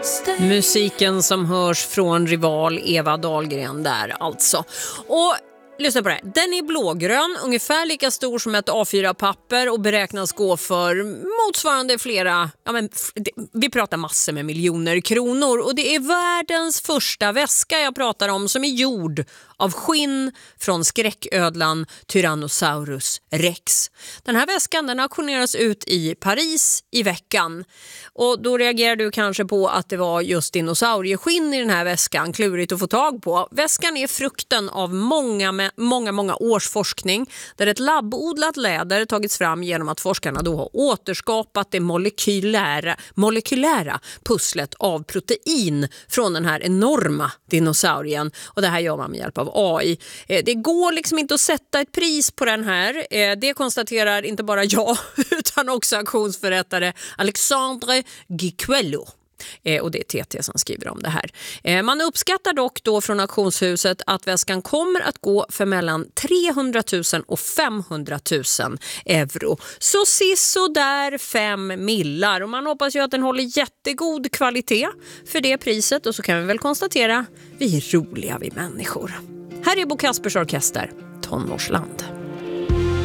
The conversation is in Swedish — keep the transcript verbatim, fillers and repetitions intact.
Musiken som hörs från Rival, Eva Dahlgren där alltså. Och lyssna på det här. Den är blågrön, ungefär lika stor som ett A fyra-papper och beräknas gå för motsvarande flera, ja men vi pratar massor med miljoner kronor. Och det är världens första väska jag pratar om som är gjord av skinn från skräcködlan Tyrannosaurus rex. Den här väskan den auktioneras ut i Paris i veckan. Och då reagerar du kanske på att det var just dinosaurieskinn i den här väskan. Klurigt att få tag på. Väskan är frukten av många, många, många års forskning där ett labbodlat läder tagits fram genom att forskarna då har återskapat det molekylära, molekylära pusslet av protein från den här enorma dinosaurien. Och det här gör man med hjälp av A I. Det går liksom inte att sätta ett pris på den här. Det konstaterar inte bara jag utan också auktionsförrättare Alexandre Guicuello. Och det är T T som skriver om det här. Man uppskattar dock då från auktionshuset att väskan kommer att gå för mellan trehundratusen och femhundratusen euro. Så siså där fem millar. Och man hoppas ju att den håller jättegod kvalitet för det priset. Och så kan vi väl konstatera, vi är roliga vi människor. Här är Bo Kaspers Orkester, Tonårsland.